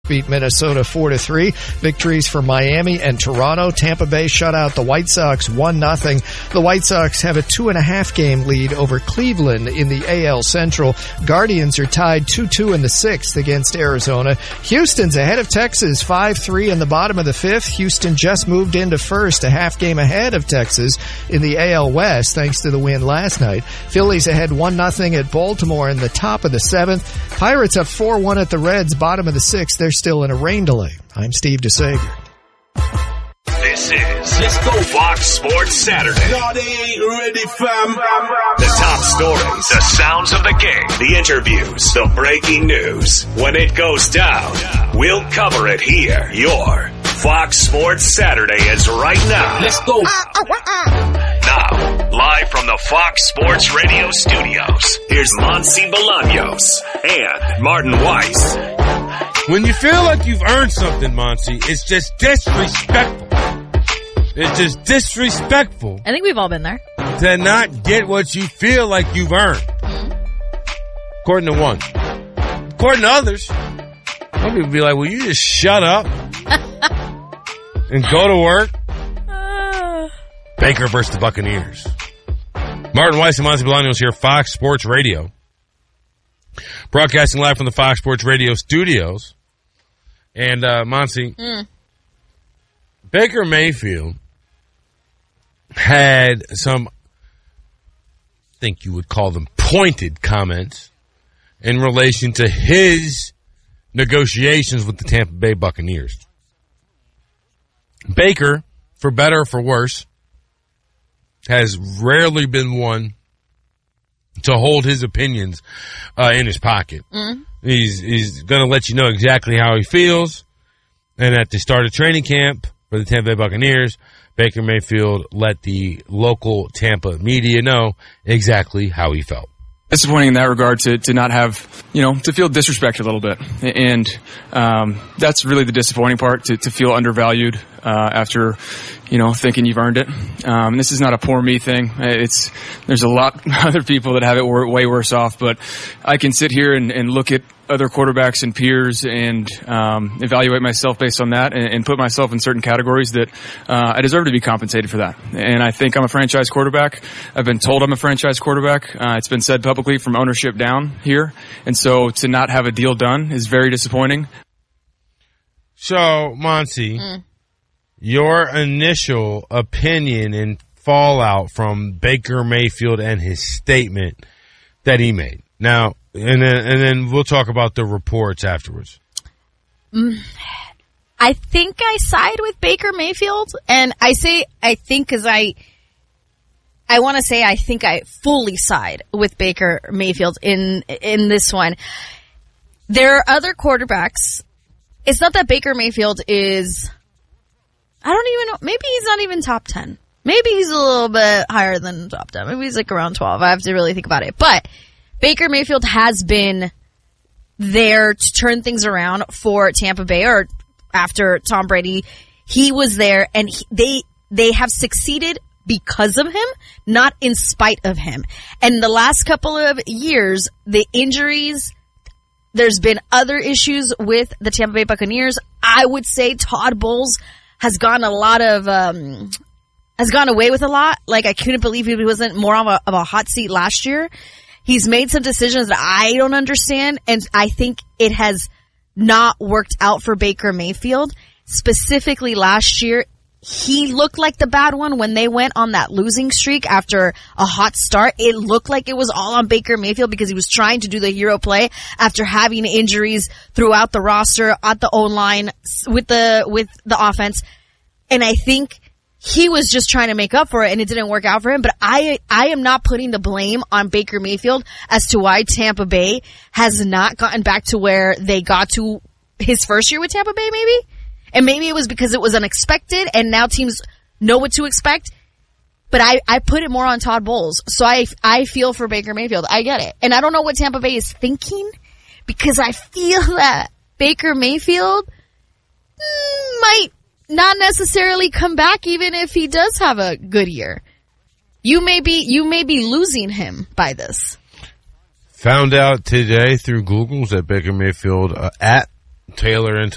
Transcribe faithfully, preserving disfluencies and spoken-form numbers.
beat Minnesota four to three. Victories for Miami and Toronto. Tampa Bay shut out the White Sox one nothing. The White Sox have a two and a half game lead over Cleveland in the A L Central. Guardians are tied two two in the sixth against Arizona. Houston's ahead of Texas five three in the bottom of the fifth. Houston just moved into first, a half game ahead of Texas in the A L West thanks to the win last night. Phillies ahead one nothing at Baltimore in the top of the seventh. Pirates up four one at the Reds, bottom of the sixth. They're still in a rain delay. I'm Steve DeSager. This is Cisco Fox Sports Saturday. No, they ain't ready, fam. The top stories, the sounds of the game, the interviews, the breaking news. When it goes down, we'll cover it here. Your Fox Sports Saturday is right now. Let's go. Now, live from the Fox Sports Radio studios, here's Monty Bolaños and Martin Weiss. When you feel like you've earned something, Monty, it's just disrespectful. It's just disrespectful. I think we've all been there. To not get what you feel like you've earned. According to one. According to others, some people be like, will you just shut up and go to work? Uh. Baker versus the Buccaneers. Martin Weiss and Monty Bolaños here, Fox Sports Radio. Broadcasting live from the Fox Sports Radio studios. And, uh, Monty, mm. Baker Mayfield had some, I think you would call them pointed comments in relation to his negotiations with the Tampa Bay Buccaneers. Baker, for better or for worse, has rarely been one to hold his opinions uh, in his pocket. Mm. He's he's going to let you know exactly how he feels. And at the start of training camp for the Tampa Bay Buccaneers, Baker Mayfield let the local Tampa media know exactly how he felt. Disappointing in that regard to, to not have, you know, to feel disrespected a little bit. And um, that's really the disappointing part, to, to feel undervalued uh, after, you know, thinking you've earned it. Um, this is not a poor me thing. It's There's a lot of other people that have it way worse off, but I can sit here and, and look at other quarterbacks and peers and um, evaluate myself based on that and, and put myself in certain categories that uh, I deserve to be compensated for that. And I think I'm a franchise quarterback. I've been told I'm a franchise quarterback. Uh, it's been said publicly from ownership down here. And so to not have a deal done is very disappointing. So, Monty, mm. your initial opinion and fallout from Baker Mayfield and his statement that he made. Now, And then, and then we'll talk about the reports afterwards. I think I side with Baker Mayfield, and I say I think because I, I want to say I think I fully side with Baker Mayfield in in this one. There are other quarterbacks. It's not that Baker Mayfield is. I don't even know. Maybe he's not even top ten. Maybe he's a little bit higher than top ten. Maybe he's like around twelve. I have to really think about it, but Baker Mayfield has been there to turn things around for Tampa Bay, or after Tom Brady. He was there, and he, they they have succeeded because of him, not in spite of him. And the last couple of years, the injuries, there's been other issues with the Tampa Bay Buccaneers. I would say Todd Bowles has gone a lot of um, has gone away with a lot. Like, I couldn't believe he wasn't more of a, of a hot seat last year. He's made some decisions that I don't understand, and I think it has not worked out for Baker Mayfield. Specifically last year, he looked like the bad one when they went on that losing streak after a hot start. It looked like it was all on Baker Mayfield because he was trying to do the hero play after having injuries throughout the roster, at the O-line, with the, with the offense. And I think he was just trying to make up for it, and it didn't work out for him. But I, I am not putting the blame on Baker Mayfield as to why Tampa Bay has not gotten back to where they got to his first year with Tampa Bay, maybe. And maybe it was because it was unexpected, and now teams know what to expect. But I, I put it more on Todd Bowles. So I, I feel for Baker Mayfield. I get it. And I don't know what Tampa Bay is thinking, because I feel that Baker Mayfield mm, might not necessarily come back even if he does have a good year. You may be, you may be losing him by this. Found out today through Google that Baker Mayfield uh, at Taylor and